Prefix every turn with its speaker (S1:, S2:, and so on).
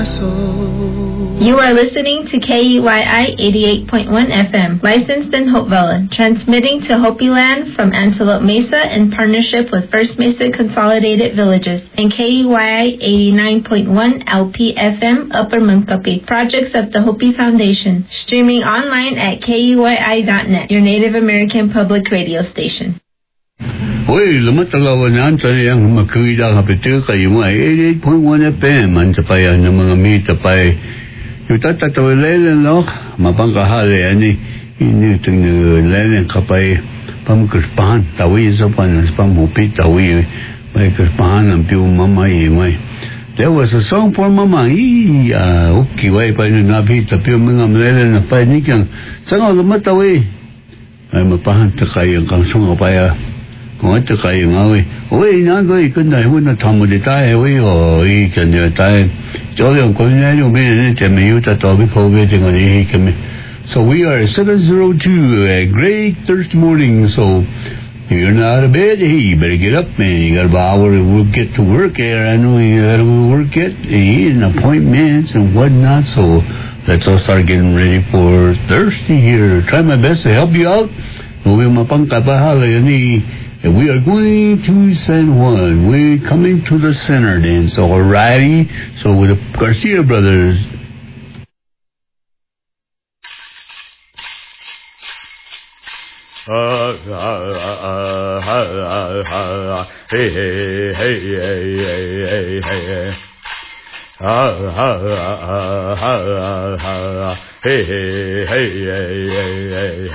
S1: soul.
S2: You are listening to KUYI 88.1 FM, licensed in Hopevilla, transmitting to Hopi Land from Antelope Mesa in partnership with First Mesa Consolidated Villages, and KUYI 89.1 LP FM, Upper Munkapi, projects of the Hopi Foundation, streaming online at KUYI.net, your Native American public radio station.
S3: Wei, lumatalawan yan sa yang makita kapitil kayo mo ay 88.1 FM man sa payan ng mga mita pa'y yung tatatawalailan no mapangkahali yan ini itong lailan kapay pamkuspahan tawi sa panas pamupit tawi may kuspahan ang piyo mamay may there was a song for mama okay wai pa yung nabita piyo mga lailan na pa'y nikang sanga lumatawi ay mapahan ta kayo kang sunga pa'y kung ito kayo nga, uy, nagay, kanda, na tamo di tayo, uy, kanda tayo. Joyo, kung nga yung minute, may yuta tobi COVID, yung kami. So we are 7:02, a great Thursday morning, so if you're not out of bed, hey, you better get up, man. You got about an hour, we'll get to work here. I know you got to work it, and appointments and whatnot, so let's all start getting ready for Thursday here. Try my best to help you out. Uwi mapangkabahala, and we are going to San Juan. We're coming to the center then. So, alrighty. So, with the Garcia brothers.
S4: Hey, hey, hey, hey, hey, hey, hey. Hey, hey, hey, hey, hey, hey.